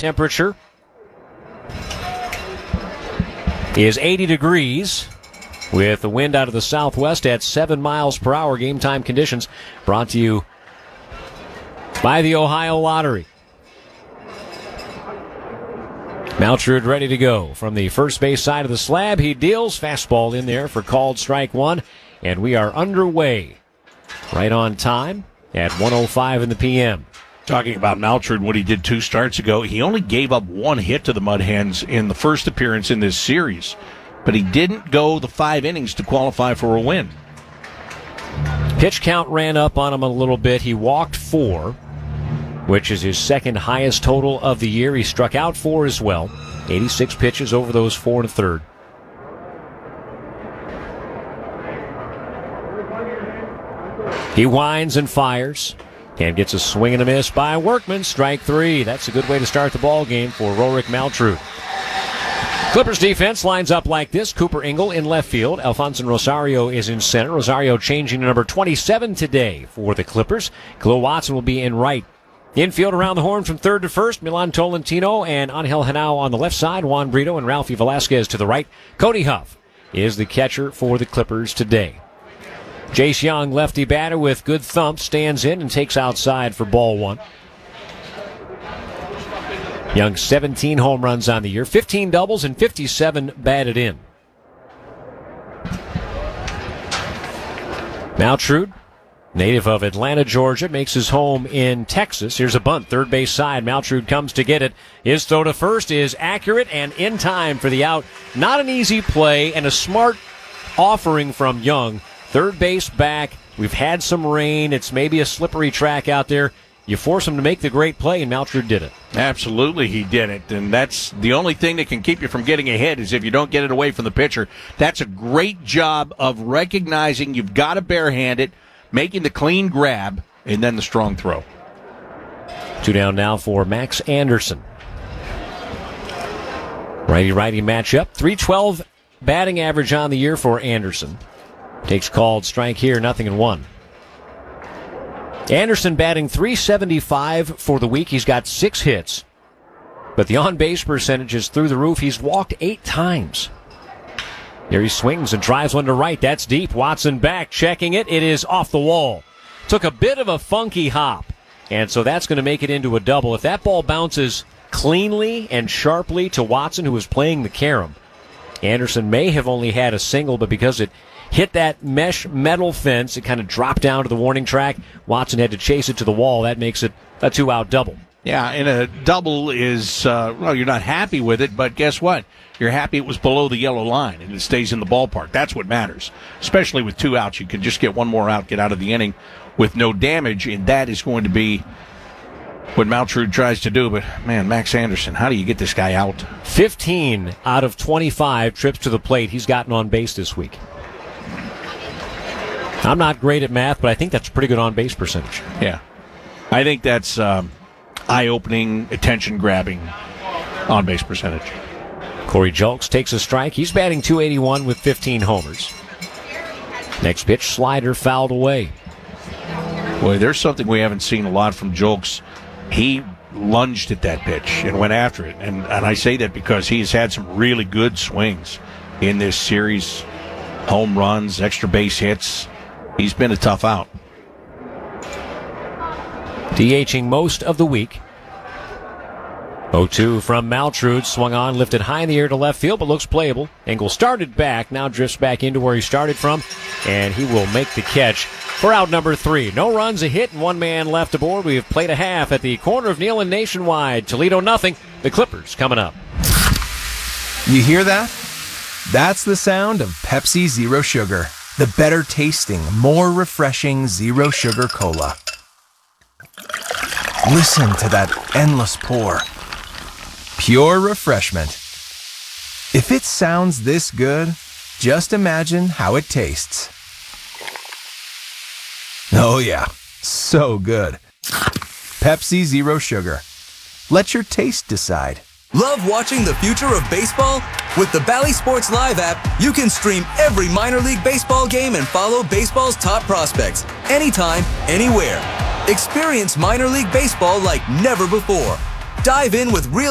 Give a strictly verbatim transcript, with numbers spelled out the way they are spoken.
temperature is eighty degrees with the wind out of the southwest at seven miles per hour. Game time conditions brought to you by the Ohio Lottery. Maltrud ready to go from the first base side of the slab. He deals fastball in there for called strike one, and we are underway right on time at one oh five in the P M. Talking about Maltrud, what he did two starts ago, he only gave up one hit to the Mud Hens in the first appearance in this series, but he didn't go the five innings to qualify for a win. Pitch count ran up on him a little bit. He walked four, which is his second highest total of the year. He struck out four as well. eighty-six pitches over those four and a third. He winds and fires and gets a swing and a miss by Workman. Strike three. That's a good way to start the ball game for Rorik Maltrud. Clippers defense lines up like this. Cooper Engel in left field. Alfonso Rosario is in center. Rosario changing to number twenty-seven today for the Clippers. Khalil Watson will be in right. Infield around the horn from third to first. Milan Tolentino and Angel Henao on the left side. Juan Brito and Ralphie Velasquez to the right. Cody Huff is the catcher for the Clippers today. Jace Young, lefty batter with good thump, stands in and takes outside for ball one. Young, seventeen home runs on the year, fifteen doubles and fifty-seven batted in. Maltrud, native of Atlanta, Georgia, makes his home in Texas. Here's a bunt, third base side. Maltrud comes to get it. His throw to first is accurate and in time for the out. Not an easy play and a smart offering from Young. Third base back. We've had some rain. It's maybe a slippery track out there. You force him to make the great play, and Maltrud did it. Absolutely, he did it. And that's the only thing that can keep you from getting ahead is if you don't get it away from the pitcher. That's a great job of recognizing you've got to barehand it, making the clean grab, and then the strong throw. Two down now for Max Anderson. Righty-righty matchup. three twelve batting average on the year for Anderson. Takes called strike here, nothing in one. Anderson batting three seventy-five for the week. He's got six hits, but the on-base percentage is through the roof. He's walked eight times. Here he swings and drives one to right. That's deep. Watson back, checking it. It is off the wall. Took a bit of a funky hop, and so that's going to make it into a double. If that ball bounces cleanly and sharply to Watson, who was playing the carom, Anderson may have only had a single, but because it hit that mesh metal fence, it kind of dropped down to the warning track. Watson had to chase it to the wall. That makes it a two-out double. Yeah, and a double is, uh, well, you're not happy with it, but guess what? You're happy it was below the yellow line and it stays in the ballpark. That's what matters. Especially with two outs. You can just get one more out, get out of the inning with no damage, and that is going to be what Maltrud tries to do. But, man, Max Anderson, how do you get this guy out? fifteen out of twenty-five trips to the plate he's gotten on base this week. I'm not great at math, but I think that's a pretty good on-base percentage. Yeah. I think that's um, eye-opening, attention-grabbing on-base percentage. Corey Julks takes a strike. He's batting two eighty-one with fifteen homers. Next pitch, slider fouled away. Boy, there's something we haven't seen a lot from Julks. He lunged at that pitch and went after it. And, and I say that because he's had some really good swings in this series. Home runs, extra base hits. He's been a tough out. DHing most of the week. oh two from Maltrud. Swung on, lifted high in the air to left field, but looks playable. Engel started back, now drifts back into where he started from, and he will make the catch for out number three. No runs, a hit, and one man left aboard. We've played a half at the corner of Neal and Nationwide. Toledo nothing. The Clippers coming up. You hear that? That's the sound of Pepsi Zero Sugar. The better tasting, more refreshing Zero Sugar Cola. Listen to that endless pour. Pure refreshment. If it sounds this good, just imagine how it tastes. Oh yeah, so good. Pepsi Zero Sugar. Let your taste decide. Love watching the future of baseball? With the Bally Sports Live app, you can stream every minor league baseball game and follow baseball's top prospects anytime, anywhere. Experience minor league baseball like never before. Dive in with real